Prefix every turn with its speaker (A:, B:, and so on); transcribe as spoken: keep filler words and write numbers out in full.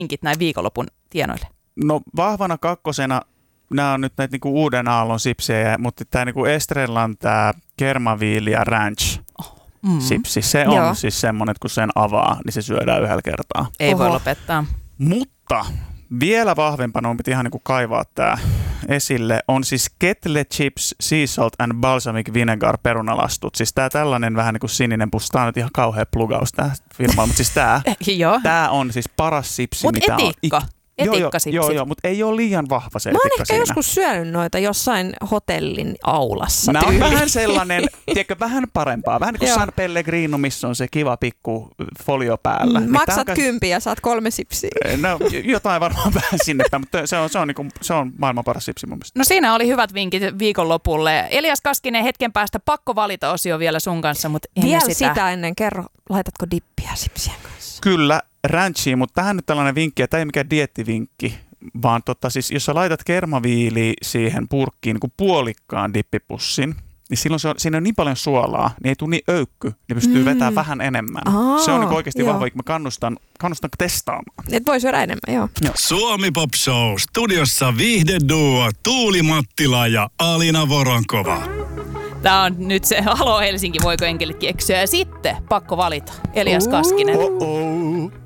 A: vinkit näin viikonlopun tienoille?
B: No vahvana kakkosena, nämä on nyt näitä niinku uuden aallon sipsejä, mutta tämä niinku Estrellan tämä Kermaviili ja Ranch mm. sipsi, se on Joo. siis semmoinen, että kun sen avaa, niin se syödään yhdellä kertaa.
A: Ei
C: Oho.
A: voi lopettaa.
B: Mutta vielä vahvempana on piti ihan niinku kaivaa tämä esille, on siis Kettle Chips Sea Salt and Balsamic Vinegar perunalastut. Siis tää tällainen vähän niin kuin sininen pussi. Tää on nyt ihan kauhea plugaus tää firma, mutta siis tää, tää on siis paras sipsi,
A: Mut
B: mitä
A: etikka.
B: on. Joo, joo, joo, joo, mutta ei ole liian vahva se
C: Mä oon
B: etikka
C: ehkä
B: siinä.
C: joskus syönyt noita jossain hotellin aulassa.
B: Nämä on vähän sellainen, tiedätkö, vähän parempaa. Vähän niin kuin San Pellegrino, missä on se kiva pikku folio päällä.
C: Mm,
B: niin
C: maksat
B: kas...
C: kympi ja saat kolme sipsiä.
B: No jotain varmaan vähän sinne, mutta se on, se, on niin kuin, se on maailman paras sipsi mun mielestä.
A: No siinä oli hyvät vinkit viikonlopulle. Elias Kaskinen, hetken päästä pakko valita osio vielä sun kanssa, mutta
C: Vielä
A: sitä.
C: sitä ennen kerro, laitatko dippiä sipsien kanssa?
B: Kyllä, ranchiin, mutta tähän nyt tällainen vinkki, ja tämä ei mikään dieettivinkki, vaan tota, siis, jos sä laitat kermaviili siihen purkkiin niin kuin puolikkaan dippipussin, niin silloin se on, siinä on niin paljon suolaa, niin ei tule niin öykky, niin pystyy mm. vetämään vähän enemmän.
C: Aa,
B: se on niin oikeasti
C: joo.
B: vahva, mä kannustan, kannustan testaamaan.
C: Et voi syödä enemmän, joo.
B: joo.
D: Suomi Pop Show, studiossa viihdeduo Tuuli Mattila ja Alina Voronkova.
A: Tämä on nyt se Halo Helsinki, voiko enkelit keksiä. Ja sitten pakko valita. Elias Kaskinen.
B: Oh-oh.